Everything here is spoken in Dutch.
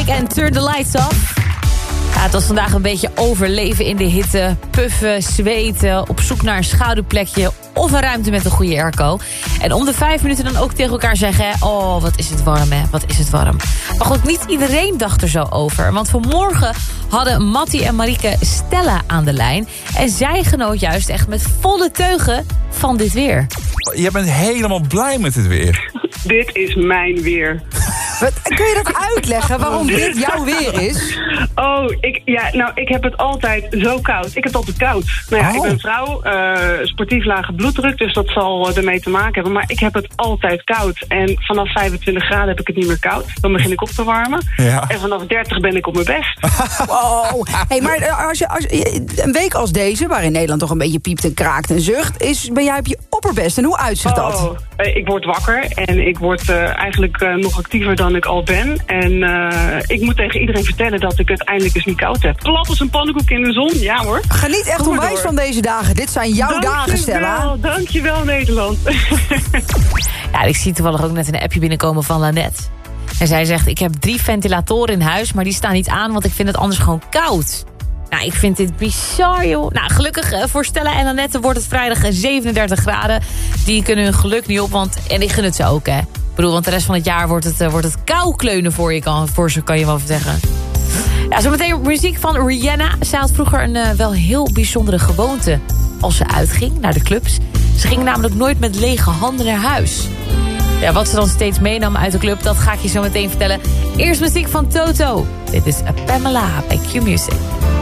Drake en Turn the Lights Off. Ja, het was vandaag een beetje overleven in de hitte. Puffen, zweten, op zoek naar een schouderplekje of een ruimte met een goede airco. En om de 5 minuten dan ook tegen elkaar zeggen... oh, wat is het warm, hè? Wat is het warm. Maar goed, niet iedereen dacht er zo over. Want vanmorgen hadden Mattie en Marieke Stella aan de lijn. En zij genoot juist echt met volle teugen van dit weer. Je bent helemaal blij met het weer. Dit is mijn weer. Kun je dat uitleggen waarom dit jouw weer is? Oh, ik heb het altijd zo koud. Ik heb het altijd koud. Nou ja, Ik ben een vrouw, sportief lage bloeddruk, dus dat zal ermee te maken hebben. Maar ik heb het altijd koud. En vanaf 25 graden heb ik het niet meer koud. Dan begin ik op te warmen. Ja. En vanaf 30 ben ik op mijn best. Wow. Hey, maar als een week als deze, waarin Nederland toch een beetje piept en kraakt en zucht, ben jij op je opperbest. En hoe uitziet dat? Ik word wakker en ik word eigenlijk nog actiever dan ik al ben. En ik moet tegen iedereen vertellen dat ik het eindelijk eens niet koud heb. Plat als een pannenkoek in de zon, ja hoor. Geniet echt onwijs van deze dagen. Dit zijn jouw dagen, Stella. Dankjewel, Nederland. Ja, ik zie toevallig ook net een appje binnenkomen van Lanette. En zij zegt, ik heb 3 ventilatoren in huis, maar die staan niet aan, want ik vind het anders gewoon koud. Nou, ik vind dit bizar, joh. Nou, gelukkig voor Stella en Lanette wordt het vrijdag 37 graden. Die kunnen hun geluk niet op, en ik gun het ze ook, hè. Ik bedoel, want de rest van het jaar wordt het koukleunen voor ze, kan je wel zeggen. Ja, zometeen muziek van Rihanna. Zij had vroeger een wel heel bijzondere gewoonte als ze uitging naar de clubs. Ze ging namelijk nooit met lege handen naar huis. Ja, wat ze dan steeds meenam uit de club, dat ga ik je zo meteen vertellen. Eerst muziek van Toto. Dit is Pamela bij Q-Music.